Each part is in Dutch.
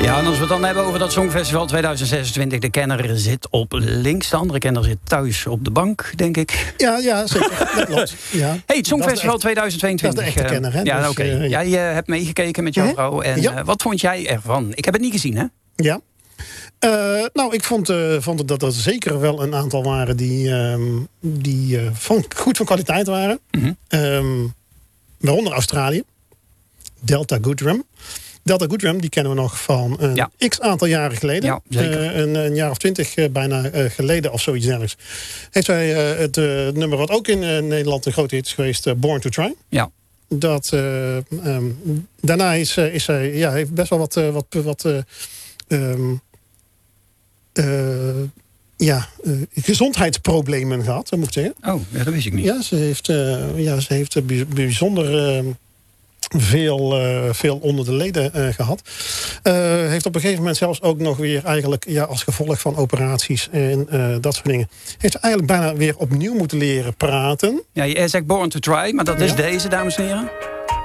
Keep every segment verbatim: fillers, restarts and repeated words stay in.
Ja, en als we het dan hebben over dat Songfestival tweeduizend zesentwintig... de kenner zit op links, de andere kenner zit thuis op de bank, denk ik. Ja, ja zeker. Dat klopt. Ja. Hey, het Songfestival tweeduizend tweeëntwintig. Dat is de echte kenner, hè? Ja, Dus, oké. uh, Jij uh, hebt meegekeken met jouw uh-huh. vrouw. En ja. uh, wat vond jij ervan? Ik heb het niet gezien, hè? Ja. Uh, nou, ik vond, uh, vond dat er zeker wel een aantal waren die, um, die uh, van, goed van kwaliteit waren. Mm-hmm. Um, waaronder Australië. Delta Goodrem. Delta Goodrem, die kennen we nog van een ja. x aantal jaren geleden. Ja, zeker. Uh, een, een jaar of twintig uh, bijna uh, geleden of zoiets dergelijks. Heeft zij uh, het uh, nummer wat ook in uh, Nederland een grote hit is geweest, uh, Born to Try. Ja. Dat, uh, um, daarna is, uh, is zij, ja, heeft best wel wat... Uh, wat, wat uh, um, uh, ja, uh, gezondheidsproblemen gehad, moet ik zeggen. Oh, ja, dat wist ik niet. Ja, ze heeft, uh, ja, ze heeft uh, bijzonder... Uh, Veel, uh, veel onder de leden uh, gehad. Uh, heeft op een gegeven moment zelfs ook nog weer eigenlijk... Ja, als gevolg van operaties en uh, dat soort dingen... heeft ze eigenlijk bijna weer opnieuw moeten leren praten. Ja, je zegt Born to Try, maar dat is ja. deze, dames en heren.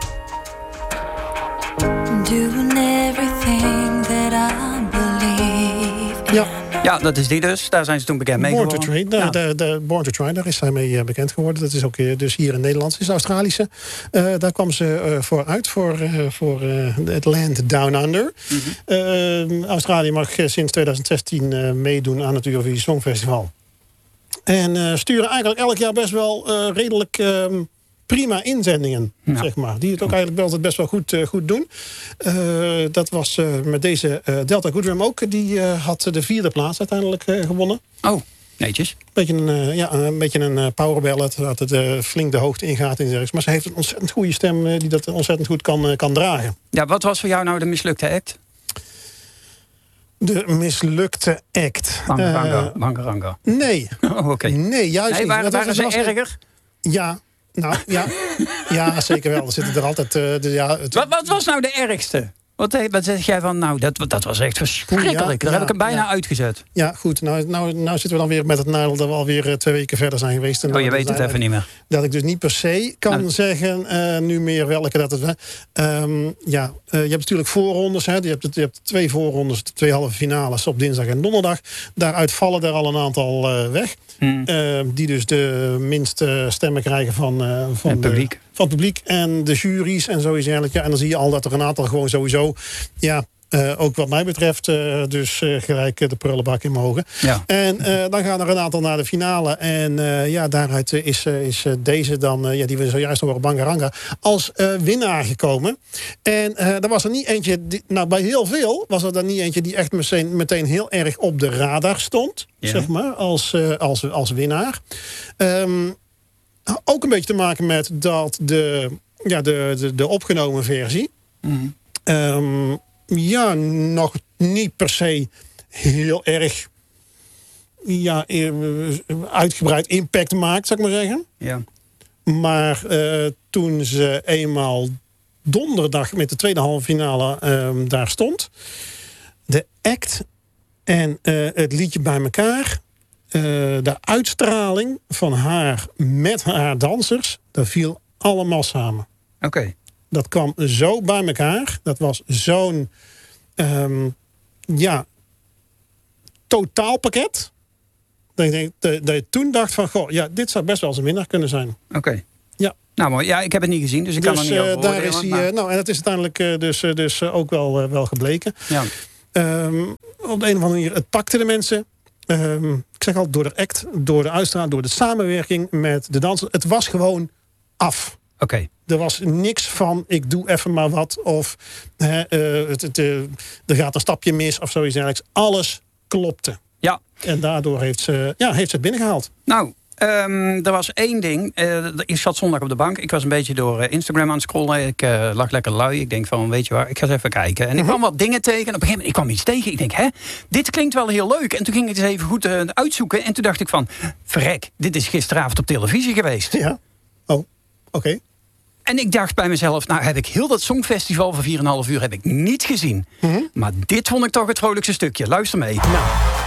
Doing everything that I believe in. Ja. Ja, dat is die dus. Daar zijn ze toen bekend mee Born geworden. To Try, de, ja. de, de Born to Try, daar is zij mee uh, bekend geworden. Dat is ook uh, dus hier in Nederland. Het is Australische. Uh, daar kwam ze uh, voor uit, voor, uh, voor uh, het Land Down Under. Mm-hmm. uh, Australië mag uh, sinds tweeduizend zestien uh, meedoen aan het Eurovisie Songfestival. En uh, sturen eigenlijk elk jaar best wel uh, redelijk... Uh, prima inzendingen, ja. zeg maar. Die het ook eigenlijk altijd best wel goed, uh, goed doen. Uh, dat was uh, met deze uh, Delta Goodrem ook. Die uh, had de vierde plaats uiteindelijk uh, gewonnen. Oh, netjes. Beetje een, uh, ja, een beetje een uh, power ballad. Dat het uh, flink de hoogte ingaat. En maar ze heeft een ontzettend goede stem uh, die dat ontzettend goed kan, uh, kan dragen. Ja, wat was voor jou nou de mislukte act? De mislukte act. Bangaranga. Uh, Bangaranga. Nee. Oh, oké. Okay. Nee, juist nee, niet. Waren, waren ze was, erger? Ja. Nou, ja, ja, zeker wel. Er zitten er altijd... Uh, de, ja, het... wat, wat was nou de ergste? Wat, wat zeg jij van, nou, dat, dat was echt verschrikkelijk. Ja, Daar ja, heb ik hem bijna ja. uitgezet. Ja, goed. Nou, nou, nou zitten we dan weer met het nadeel dat we alweer uh, twee weken verder zijn geweest. En oh, je weet het even niet meer. Dat ik dus niet per se kan nou, zeggen uh, nu meer welke dat het... Um, ja, uh, je hebt natuurlijk voorrondes. Hè. Je, hebt, je hebt twee voorrondes, twee halve finales op dinsdag en donderdag. Daaruit vallen er al een aantal uh, weg. Hmm. Uh, die dus de minste stemmen krijgen van, uh, van, het publiek. De, van het publiek en de juries en zoiets eigenlijk. Ja, en dan zie je al dat er een aantal gewoon sowieso... Ja, uh, ook wat mij betreft uh, dus uh, gelijk uh, de prullenbak in mogen. Ja. En uh, dan gaan er een aantal naar de finale. En uh, ja, daaruit uh, is, uh, is uh, deze dan, uh, ja, die we zojuist horen, Bangaranga, als uh, winnaar gekomen. En uh, er was er niet eentje, die, nou bij heel veel was er dan niet eentje die echt meteen, meteen heel erg op de radar stond. Ja. Zeg maar, als, uh, als, als winnaar. Um, ook een beetje te maken met dat de, ja, de, de, de opgenomen versie... Mm. Um, ja, nog niet per se heel erg ja, uitgebreid impact maakt, zou ik maar zeggen. Ja. Maar uh, toen ze eenmaal donderdag met de tweede halve finale um, daar stond... de act en uh, het liedje bij elkaar... Uh, de uitstraling van haar met haar dansers... dat viel allemaal samen. Oké. Okay. Dat kwam zo bij elkaar. Dat was zo'n um, ja, totaalpakket. Dat ik denk, dat, dat je toen dacht van... Goh, ja, dit zou best wel eens een winnaar kunnen zijn. Oké. Okay. Ja. Nou mooi. Ja, ik heb het niet gezien, dus ik dus, kan er niet over uh, daar oordelen, is hij, maar... uh, nou, en dat is uiteindelijk uh, dus, uh, dus uh, ook wel, uh, wel gebleken. Ja. Um, op de een of andere manier, het pakte de mensen... Um, ik zeg al, door de act, door de uitstraling... door de samenwerking met de dansers. Het was gewoon af. Oké. Okay. Er was niks van, ik doe even maar wat. Of hè, uh, het, het, uh, er gaat een stapje mis of zoiets dergelijks. Alles klopte. Ja. En daardoor heeft ze, ja, heeft ze het binnengehaald. Nou, um, er was één ding. Uh, ik zat zondag op de bank. Ik was een beetje door uh, Instagram aan het scrollen. Ik uh, lag lekker lui. Ik denk van, weet je waar, ik ga eens even kijken. En ik uh-huh. kwam wat dingen tegen. En op een gegeven moment, ik kwam iets tegen. Ik denk, hè, dit klinkt wel heel leuk. En toen ging ik het eens even goed uh, uitzoeken. En toen dacht ik van, verrek, dit is gisteravond op televisie geweest. Ja. Oh, oké. Okay. En ik dacht bij mezelf, nou heb ik heel dat Songfestival van vier en een half uur heb ik niet gezien. Mm-hmm. Maar dit vond ik toch het vrolijkste stukje. Luister mee. Nou.